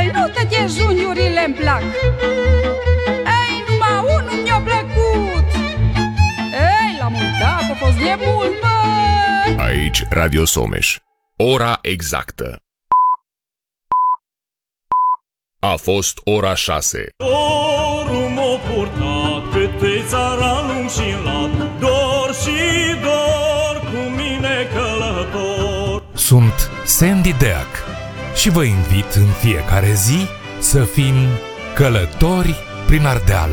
nu toate juniurile-mi plac. Ei, numai unul mi-a plăcut. Ei, l-am uitat, a fost de mult, mă. Aici Radio Someș. Ora exactă. A fost ora 6. Dorul m-a purtat câte țara lung și lat, dor și dor cu mine călător. Sunt Sandy Deac și vă invit în fiecare zi să fim călători prin Ardeal.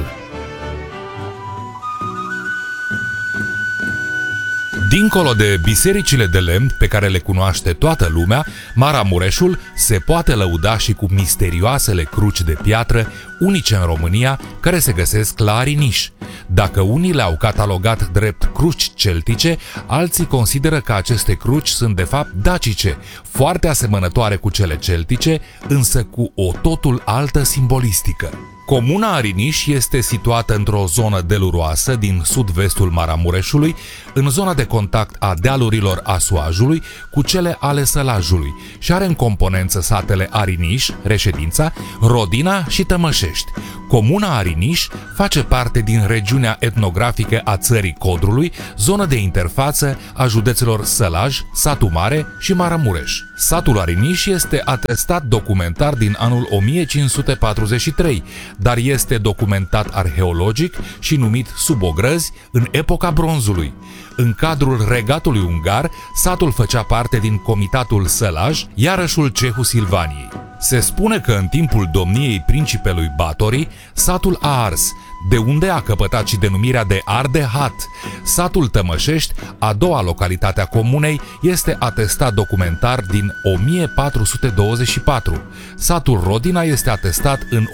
Dincolo de bisericile de lemn pe care le cunoaște toată lumea, Maramureșul se poate lăuda și cu misterioasele cruci de piatră, unice în România, care se găsesc la Ariniș. Dacă unii le-au catalogat drept cruci celtice, alții consideră că aceste cruci sunt de fapt dacice, foarte asemănătoare cu cele celtice, însă cu o totul altă simbolistică. Comuna Ariniș este situată într-o zonă deluroasă din sud-vestul Maramureșului, în zona de contact a dealurilor Asuajului cu cele ale Sălajului și are în componență satele Ariniș, Reședința, Rodina și Tămășești. Comuna Ariniș face parte din regiunea etnografică a țării Codrului, zonă de interfață a județelor Sălaj, Satu Mare și Maramureș. Satul Ariniș este atestat documentar din anul 1543, dar este documentat arheologic și numit Subogrăzi în epoca bronzului. În cadrul regatului ungar, satul făcea parte din comitatul Sălaj, iarășul Cehu Silvaniei. Se spune că în timpul domniei principelui Batorii, satul a ars, de unde a căpătat și denumirea de Ardehat. Satul Tămășești, a doua localitate a comunei, este atestat documentar din 1424. Satul Rodina este atestat în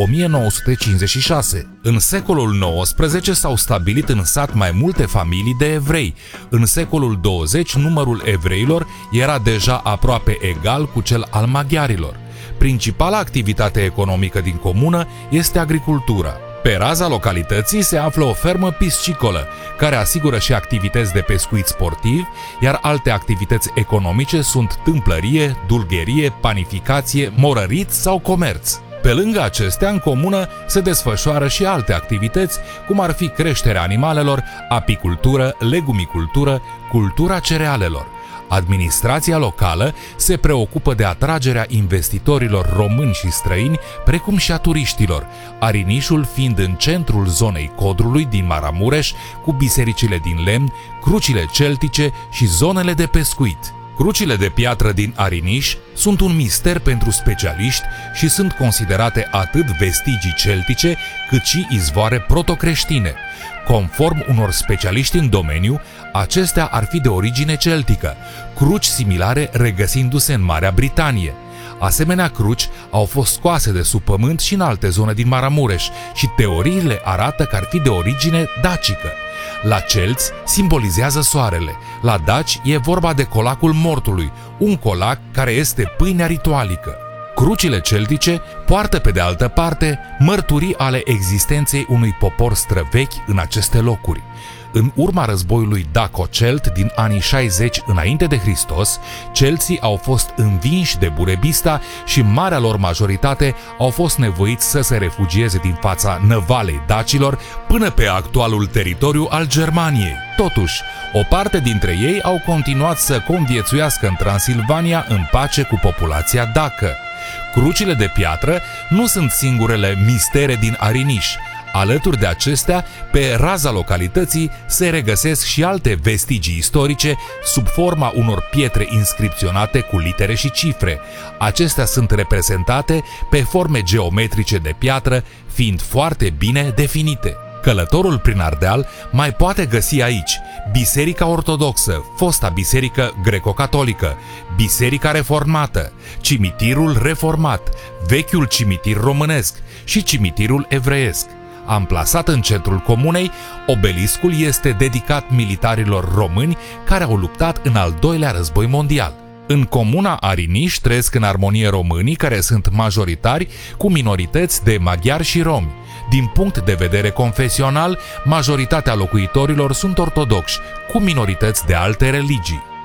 1956. În secolul XIX s-au stabilit în sat mai multe familii de evrei. În secolul 20 numărul evreilor era deja aproape egal cu cel al maghiarilor. Principala activitate economică din comună este agricultura. Pe raza localității se află o fermă piscicolă, care asigură și activități de pescuit sportiv, iar alte activități economice sunt tâmplărie, dulgherie, panificație, morărit sau comerț. Pe lângă acestea, în comună se desfășoară și alte activități, cum ar fi creșterea animalelor, apicultură, legumicultură, cultura cerealelor. Administrația locală se preocupă de atragerea investitorilor români și străini, precum și a turiștilor, Arinișul fiind în centrul zonei Codrului din Maramureș, cu bisericile din lemn, crucile celtice și zonele de pescuit. Crucile de piatră din Ariniș sunt un mister pentru specialiști și sunt considerate atât vestigii celtice, cât și izvoare protocreștine. Conform unor specialiști în domeniu, acestea ar fi de origine celtică, cruci similare regăsindu-se în Marea Britanie. Asemenea cruci au fost scoase de sub pământ și în alte zone din Maramureș și teoriile arată că ar fi de origine dacică. La celți simbolizează soarele, la daci e vorba de colacul mortului, un colac care este pâinea ritualică. Crucile celtice poartă pe de altă parte mărturii ale existenței unui popor străvechi în aceste locuri. În urma războiului daco-celt din anii 60 înainte de Hristos, celții au fost învinși de Burebista și marea lor majoritate au fost nevoiți să se refugieze din fața năvalei dacilor până pe actualul teritoriu al Germaniei. Totuși, o parte dintre ei au continuat să conviețuiască în Transilvania în pace cu populația dacă. Crucile de piatră nu sunt singurele mistere din Ariniș. Alături de acestea, pe raza localității se regăsesc și alte vestigii istorice sub forma unor pietre inscripționate cu litere și cifre. Acestea sunt reprezentate pe forme geometrice de piatră, fiind foarte bine definite. Călătorul prin Ardeal mai poate găsi aici Biserica Ortodoxă, fosta biserică greco-catolică, Biserica Reformată, Cimitirul Reformat, vechiul cimitir românesc și cimitirul evreiesc. Amplasat în centrul comunei, obeliscul este dedicat militarilor români care au luptat în al doilea război mondial. În comuna Ariniș trăiesc în armonie românii care sunt majoritari cu minorități de maghiari și romi. Din punct de vedere confesional, majoritatea locuitorilor sunt ortodoxi, cu minorități de alte religii.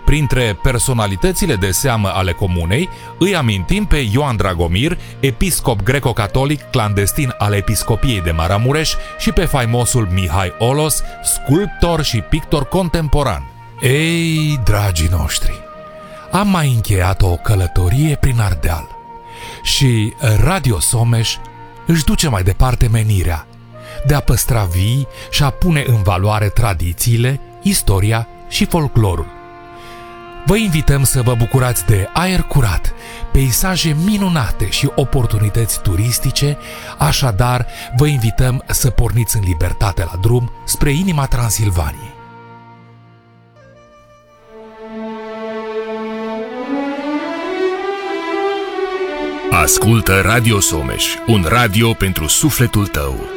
Printre personalitățile de seamă ale comunei, îi amintim pe Ioan Dragomir, episcop greco-catolic clandestin al Episcopiei de Maramureș, și pe faimosul Mihai Olos, sculptor și pictor contemporan. Ei, dragii noștri, am mai încheiat o călătorie prin Ardeal și Radio Someș își duce mai departe menirea de a păstra vii și a pune în valoare tradițiile, istoria și folclorul. Vă invităm să vă bucurați de aer curat, peisaje minunate și oportunități turistice, așadar vă invităm să porniți în libertate la drum spre inima Transilvaniei. Ascultă Radio Someș, un radio pentru sufletul tău.